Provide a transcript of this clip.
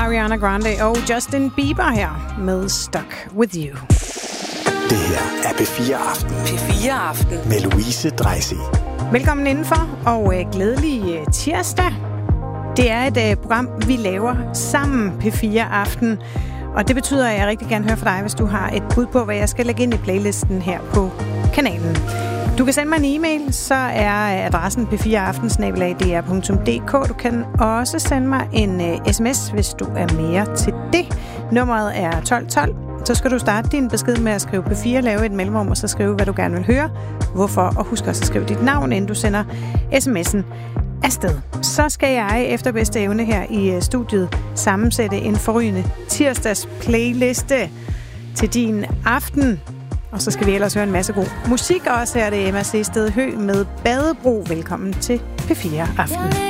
Ariana Grande og Justin Bieber her med Stuck With You. Det her er P4 Aften. P4 Aften. Med Louise Dreisig. Velkommen indenfor, og glædelig tirsdag. Det er et program, vi laver sammen, P4 Aften. Og det betyder, at jeg rigtig gerne hører fra dig, hvis du har et bud på, hvad jeg skal lægge ind i playlisten her på kanalen. Du kan sende mig en e-mail, så er adressen p4aften@dr.dk. Du kan også sende mig en sms, hvis du er mere til det. Nummeret er 1212. Så skal du starte din besked med at skrive P4, lave et mellemrum, og så skrive, hvad du gerne vil høre, hvorfor, og husk også at skrive dit navn, inden du sender sms'en afsted. Så skal jeg efter bedste evne her i studiet sammensætte en forrygende tirsdags playliste til din aften. Og så skal vi ellers høre en masse god musik. Også her er det Emma C. Sted Hø med Badebro. Velkommen til P4 Aften.